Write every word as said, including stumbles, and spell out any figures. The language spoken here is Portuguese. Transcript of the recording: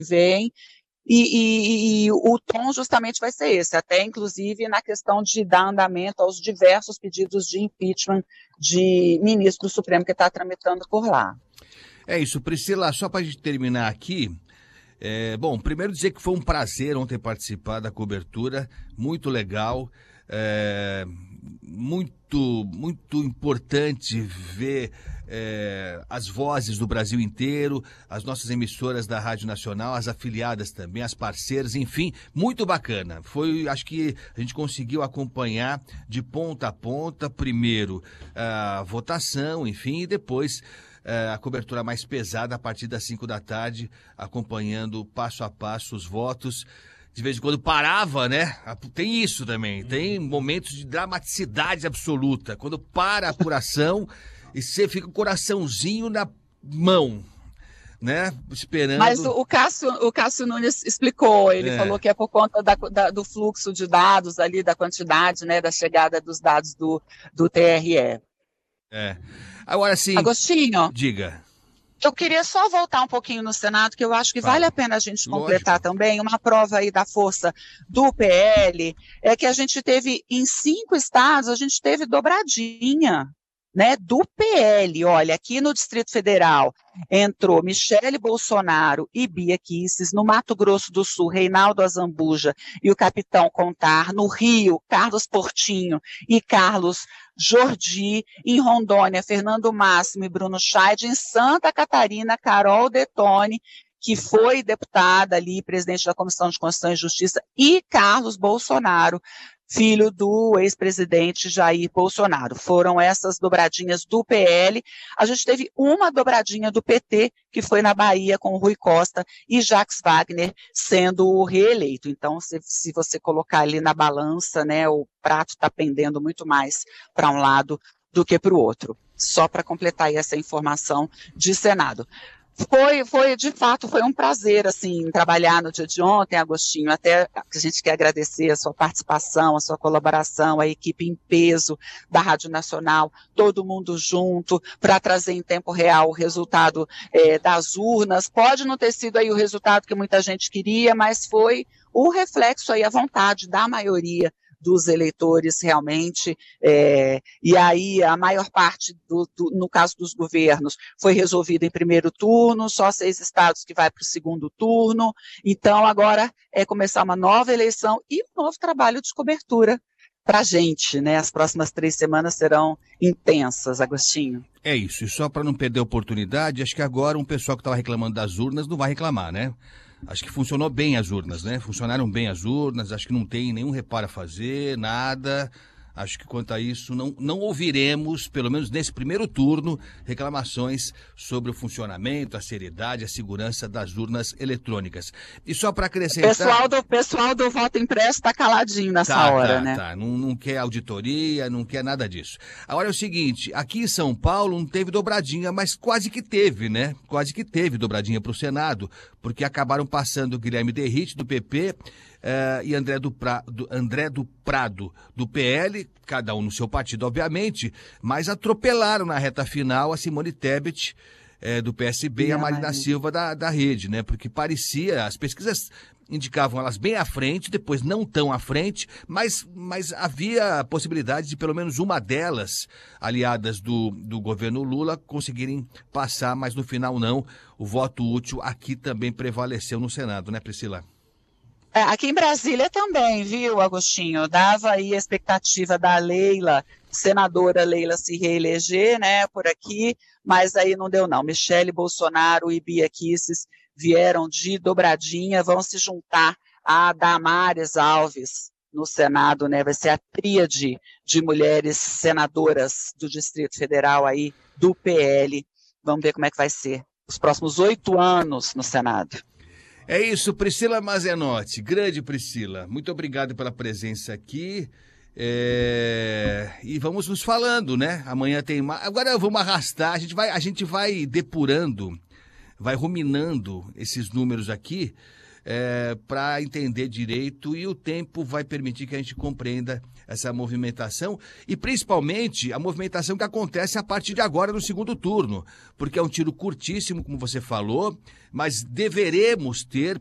vem. E, e, e o tom justamente vai ser esse, até inclusive na questão de dar andamento aos diversos pedidos de impeachment de ministro do Supremo que está tramitando por lá. É isso, Priscila, só para a gente terminar aqui, é, bom, primeiro dizer que foi um prazer ontem participar da cobertura, muito legal, é, muito, muito importante ver é, as vozes do Brasil inteiro, as nossas emissoras da Rádio Nacional, as afiliadas também, as parceiras, enfim, muito bacana. Foi, acho que a gente conseguiu acompanhar de ponta a ponta, primeiro a votação, enfim, e depois a cobertura mais pesada a partir das cinco da tarde, acompanhando passo a passo os votos. De vez em quando parava, né? Tem isso também, tem momentos de dramaticidade absoluta. Quando para a apuração e você fica com o coraçãozinho na mão, né? Esperando. Mas o, o, Cássio, o Cássio Nunes explicou, ele é. falou que é por conta da, da, do fluxo de dados ali, da quantidade, né? Da chegada dos dados do, do T R E. É. Agora sim. Agostinho. Diga. Eu queria só voltar um pouquinho no Senado, que eu acho que Fala. vale a pena a gente completar Lógico. também. Uma prova aí da força do P L é que a gente teve, em cinco estados, a gente teve dobradinha, né, do P L. Olha, aqui no Distrito Federal entrou Michele Bolsonaro e Bia Kicis, no Mato Grosso do Sul, Reinaldo Azambuja e o Capitão Contar, no Rio, Carlos Portinho e Carlos Jordi, em Rondônia, Fernando Máximo e Bruno Scheid, em Santa Catarina, Carol Detone, que foi deputada ali, presidente da Comissão de Constituição e Justiça, e Carlos Bolsonaro, filho do ex-presidente Jair Bolsonaro. Foram essas dobradinhas do P L. A gente teve uma dobradinha do P T, que foi na Bahia com o Rui Costa e Jacques Wagner sendo reeleito. Então, se, se você colocar ali na balança, né, o prato está pendendo muito mais para um lado do que para o outro. Só para completar aí essa informação de Senado. Foi, foi, de fato, foi um prazer, assim, trabalhar no dia de ontem, Agostinho, até a gente quer agradecer a sua participação, a sua colaboração, a equipe em peso da Rádio Nacional, todo mundo junto, para trazer em tempo real o resultado é, das urnas. Pode não ter sido aí o resultado que muita gente queria, mas foi o reflexo aí, a vontade da maioria dos eleitores realmente, é, e aí a maior parte, do, do, no caso dos governos, foi resolvida em primeiro turno, só seis estados que vai para o segundo turno, então agora é começar uma nova eleição e um novo trabalho de cobertura para a gente, né? As próximas três semanas serão intensas, Agostinho. É isso, e só para não perder a oportunidade, acho que agora um pessoal que estava reclamando das urnas não vai reclamar, né? Acho que funcionou bem as urnas, né? Funcionaram bem as urnas, acho que não tem nenhum reparo a fazer, nada. Acho que quanto a isso não, não ouviremos, pelo menos nesse primeiro turno, reclamações sobre o funcionamento, a seriedade, a segurança das urnas eletrônicas. E só para acrescentar... Pessoal do, pessoal do voto impresso está caladinho nessa tá, hora, tá, né? Tá, não, não quer auditoria, não quer nada disso. Agora é o seguinte, aqui em São Paulo não teve dobradinha, mas quase que teve, né? Quase que teve dobradinha para o Senado, porque acabaram passando o Guilherme Derrite, do P P, Uh, e André do, pra, do, André do Prado, do P L, cada um no seu partido, obviamente, mas atropelaram na reta final a Simone Tebet, uh, do P S B, e, e a Marina Maria. Silva, da, da Rede, né? Porque parecia, as pesquisas indicavam elas bem à frente, depois não tão à frente, mas, mas havia a possibilidade de pelo menos uma delas, aliadas do, do governo Lula, conseguirem passar, mas no final não. O voto útil aqui também prevaleceu no Senado, né, Priscila? É, aqui em Brasília também, viu, Agostinho? Dava aí a expectativa da Leila, senadora Leila, se reeleger, né, por aqui, mas aí não deu não. Michele Bolsonaro e Bia Kicis vieram de dobradinha, vão se juntar a Damares Alves no Senado, né, vai ser a tríade de mulheres senadoras do Distrito Federal aí, do P L. Vamos ver como é que vai ser os próximos oito anos no Senado. É isso, Priscila Mazenotti, grande Priscila, muito obrigado pela presença aqui, é... e vamos nos falando, né? Amanhã tem mais, agora vamos arrastar, a gente vai, a gente vai depurando, vai ruminando esses números aqui, é, para entender direito, e o tempo vai permitir que a gente compreenda essa movimentação e principalmente a movimentação que acontece a partir de agora no segundo turno, porque é um tiro curtíssimo, como você falou, mas deveremos ter